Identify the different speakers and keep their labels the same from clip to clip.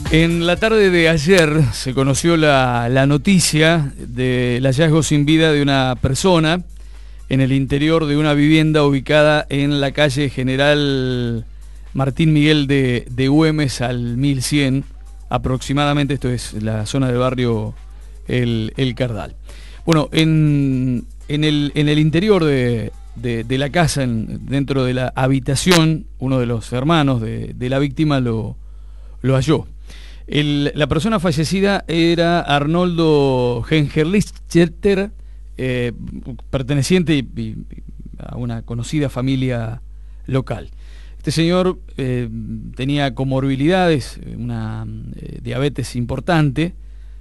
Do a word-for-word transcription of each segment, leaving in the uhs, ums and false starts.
Speaker 1: En la tarde de ayer se conoció la, la noticia del hallazgo sin vida de una persona en el interior de una vivienda ubicada en la calle General Martín Miguel de, de Güemes al mil cien, aproximadamente. Esto es la zona del barrio El, el Cardal. Bueno, en, en, el, en el interior de, de, de la casa, en, dentro de la habitación, uno de los hermanos de, de la víctima lo, lo halló. El, la persona fallecida era Arnoldo Hengerlister, eh, perteneciente y, y, a una conocida familia local. Este señor eh, tenía comorbilidades, una eh, diabetes importante,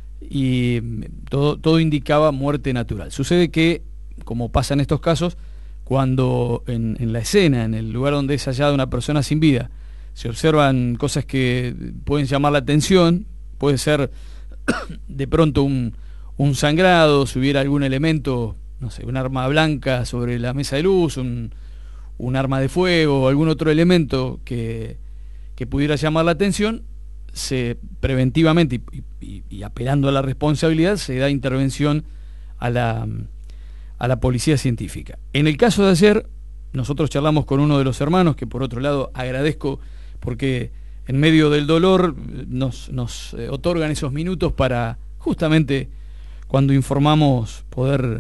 Speaker 1: y todo, todo indicaba muerte natural. Sucede que, como pasa en estos casos, cuando en, en la escena, en el lugar donde es hallada una persona sin vida, se observan cosas que pueden llamar la atención, puede ser de pronto un, un sangrado, si hubiera algún elemento, no sé, un arma blanca sobre la mesa de luz, un, un arma de fuego o algún otro elemento que, que pudiera llamar la atención, se preventivamente y, y, y apelando a la responsabilidad se da intervención a la, a la policía científica. En el caso de ayer, nosotros charlamos con uno de los hermanos, que por otro lado agradezco porque en medio del dolor nos, nos eh, otorgan esos minutos para justamente cuando informamos poder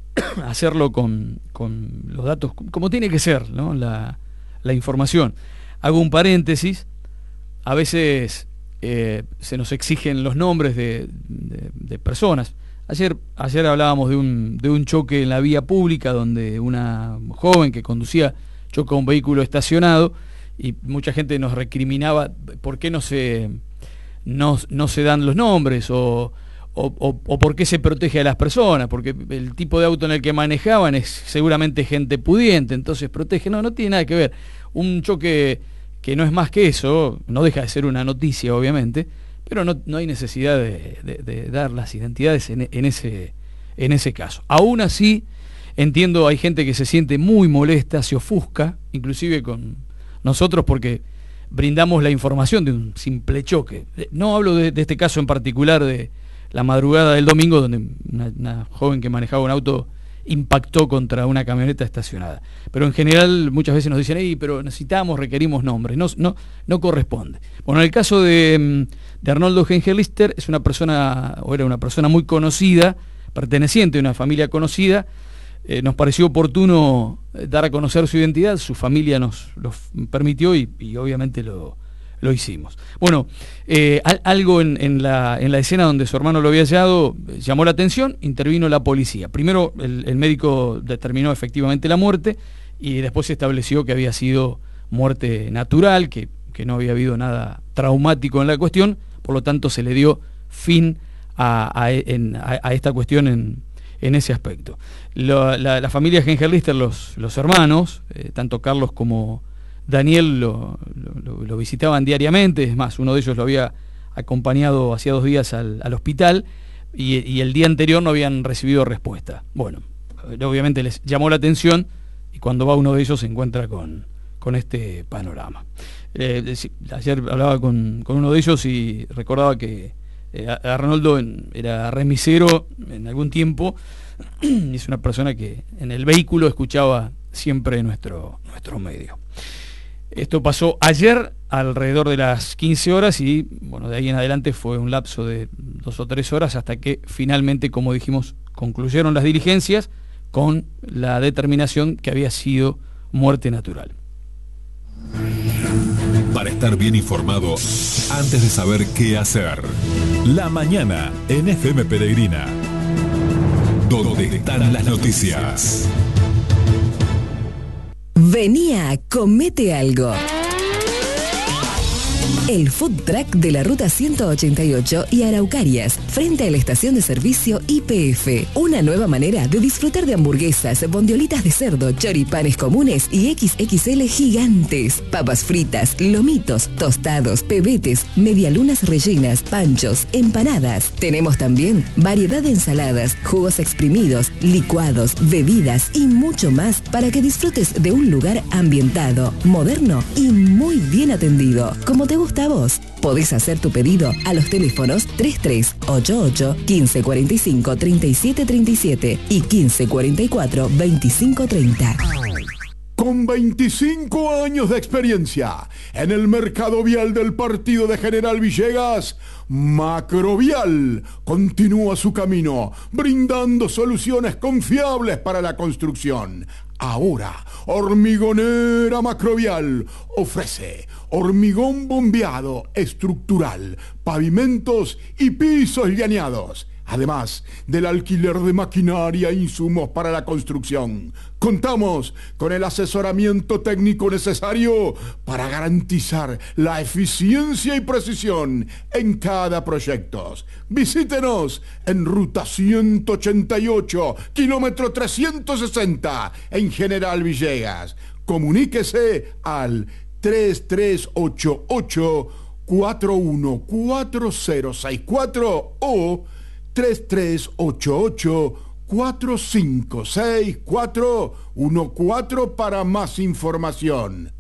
Speaker 1: hacerlo con, con los datos como tiene que ser, ¿no? la, la información. Hago un paréntesis, a veces eh, se nos exigen los nombres de, de, de personas. Ayer, ayer hablábamos de un, de un choque en la vía pública donde una joven que conducía choca un vehículo estacionado y mucha gente nos recriminaba por qué no se, no, no se dan los nombres o, o, o, o por qué se protege a las personas, porque el tipo de auto en el que manejaban es seguramente gente pudiente, entonces protege. No, no tiene nada que ver. Un choque que no es más que eso, no deja de ser una noticia obviamente, pero no, no hay necesidad de, de, de dar las identidades en, en, ese, en ese caso. Aún así, entiendo, hay gente que se siente muy molesta, se ofusca, inclusive con nosotros, porque brindamos la información de un simple choque. No hablo de, de este caso en particular de la madrugada del domingo, donde una, una joven que manejaba un auto impactó contra una camioneta estacionada. Pero en general muchas veces nos dicen, hey, pero necesitamos, requerimos nombres. No, no, no corresponde. Bueno, en el caso de, de Arnoldo Hengerlister, es una persona, o era una persona muy conocida, perteneciente a una familia conocida. Eh, nos pareció oportuno dar a conocer su identidad, su familia nos lo permitió y, y obviamente lo, lo hicimos. Bueno, eh, al, algo en, en, la, en la escena donde su hermano lo había hallado llamó la atención, intervino la policía. Primero el, el médico determinó efectivamente la muerte y después se estableció que había sido muerte natural, que, que no había habido nada traumático en la cuestión, por lo tanto se le dio fin a, a, en, a, a esta cuestión en, en ese aspecto. Lo, la, la familia Hengerlister, los, los hermanos, eh, tanto Carlos como Daniel lo, lo, lo visitaban diariamente, es más, uno de ellos lo había acompañado hacía dos días al, al hospital y, y el día anterior no habían recibido respuesta. Bueno, obviamente les llamó la atención y cuando va uno de ellos se encuentra con, con este panorama. Eh, ayer hablaba con, con uno de ellos y recordaba que eh, Arnoldo en, era remisero en algún tiempo y es una persona que en el vehículo escuchaba siempre nuestro, nuestro medio. Esto pasó ayer alrededor de las quince horas y bueno, de ahí en adelante fue un lapso de dos o tres horas hasta que finalmente, como dijimos, concluyeron las diligencias con la determinación que había sido muerte natural.
Speaker 2: Para estar bien informado antes de saber qué hacer. La mañana en F M Peregrina. Donde están las noticias.
Speaker 3: Venía, comete algo. El food truck de la ruta ciento ochenta y ocho y Araucarias, frente a la estación de servicio Y P F. Una nueva manera de disfrutar de hamburguesas, bondiolitas de cerdo, choripanes comunes y equis equis ele gigantes. Papas fritas, lomitos, tostados, pebetes, medialunas rellenas, panchos, empanadas. Tenemos también variedad de ensaladas, jugos exprimidos, licuados, bebidas y mucho más para que disfrutes de un lugar ambientado, moderno y muy bien atendido, como te gusta Anota vos. Podés hacer tu pedido a los teléfonos treinta y tres ochenta y ocho, quince cuarenta y cinco, treinta y siete treinta y siete y quince cuarenta y cuatro, veinticinco treinta.
Speaker 4: Con veinticinco años de experiencia en el mercado vial del partido de General Villegas, Macrovial continúa su camino, brindando soluciones confiables para la construcción. Ahora, Hormigonera Macrovial ofrece hormigón bombeado estructural, pavimentos y pisos llaneados. Además del alquiler de maquinaria e insumos para la construcción, contamos con el asesoramiento técnico necesario para garantizar la eficiencia y precisión en cada proyecto. Visítenos en ruta ciento ochenta y ocho, kilómetro trescientos sesenta, en General Villegas. Comuníquese al tres tres ocho ocho, cuatro uno cuatro cero seis cuatro o tres tres ocho ocho, cuatro cinco seis cuatro uno cuatro para más información.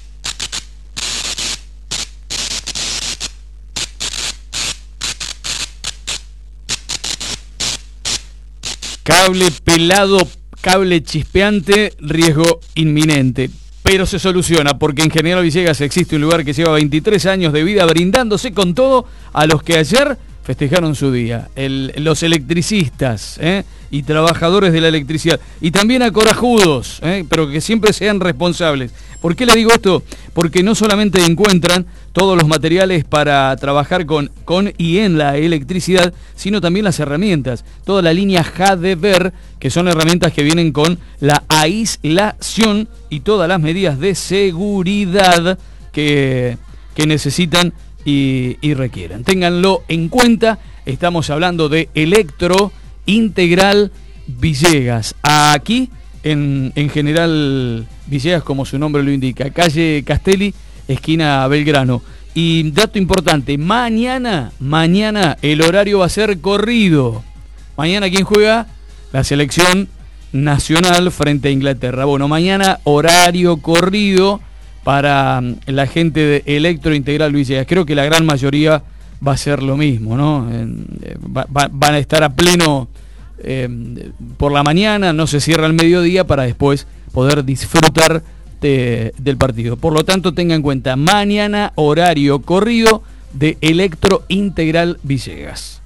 Speaker 1: Cable pelado, cable chispeante, riesgo inminente. Pero se soluciona porque en General Villegas existe un lugar que lleva veintitrés años de vida brindándose con todo a los que ayer festejaron su día, el, los electricistas ¿eh? y trabajadores de la electricidad, y también a corajudos, ¿eh? pero que siempre sean responsables. ¿Por qué les digo esto? Porque no solamente encuentran todos los materiales para trabajar con, con y en la electricidad, sino también las herramientas, toda la línea Hadever, que son herramientas que vienen con la aislación y todas las medidas de seguridad que, que necesitan Y, y requieran. Ténganlo en cuenta, estamos hablando de Electro Integral Villegas. Aquí, en, en General Villegas, como su nombre lo indica, calle Castelli, esquina Belgrano. Y dato importante, mañana, mañana el horario va a ser corrido. Mañana, ¿quién juega? La selección nacional frente a Inglaterra. Bueno, mañana horario corrido para la gente de Electro Integral Villegas. Creo que la gran mayoría va a ser lo mismo, ¿no? Eh, va, va, van a estar a pleno eh, por la mañana, no se cierra el mediodía para después poder disfrutar de, del partido. Por lo tanto, tenga en cuenta, mañana horario corrido de Electro Integral Villegas.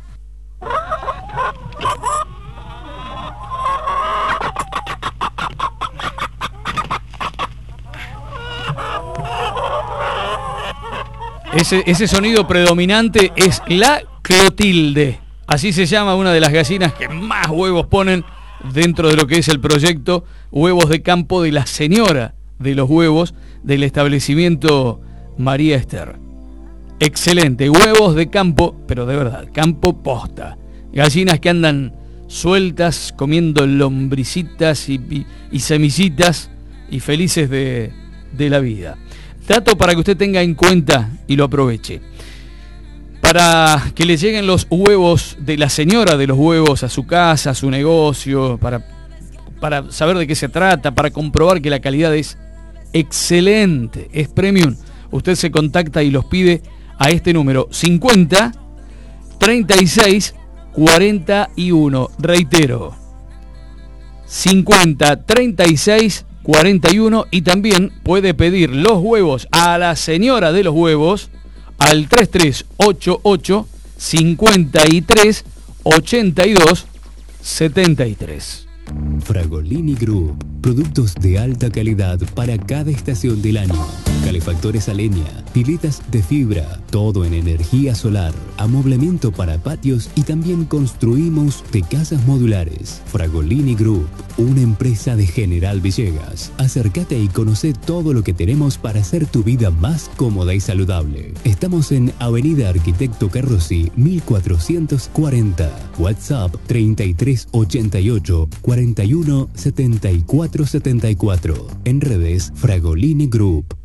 Speaker 1: Ese, ese sonido predominante es la Clotilde. Así se llama una de las gallinas que más huevos ponen dentro de lo que es el proyecto Huevos de Campo de la Señora de los Huevos del establecimiento María Esther. Excelente, huevos de campo, pero de verdad, campo posta. Gallinas que andan sueltas, comiendo lombricitas y, y, y semillitas y felices de, de la vida. Dato para que usted tenga en cuenta y lo aproveche. Para que le lleguen los huevos de la señora de los huevos a su casa, a su negocio, para, para saber de qué se trata, para comprobar que la calidad es excelente, es premium, usted se contacta y los pide a este número cincuenta, treinta y seis, cuarenta y uno. Reitero, cincuenta, treinta y seis, cuarenta y uno, y también puede pedir los huevos a la señora de los huevos al treinta y tres ochenta y ocho, cincuenta y tres, ochenta y dos, setenta y tres.
Speaker 5: Fragolini Group, productos de alta calidad para cada estación del año. Calefactores a leña, piletas de fibra, todo en energía solar, amoblamiento para patios y también construimos de casas modulares. Fragolini Group, una empresa de General Villegas. Acércate y conoce todo lo que tenemos para hacer tu vida más cómoda y saludable. Estamos en Avenida Arquitecto Carrossi, mil cuatrocientos cuarenta. WhatsApp treinta y tres ochenta y ocho, cuarenta y uno, setenta y cuatro setenta y cuatro. En redes Fragolini Group.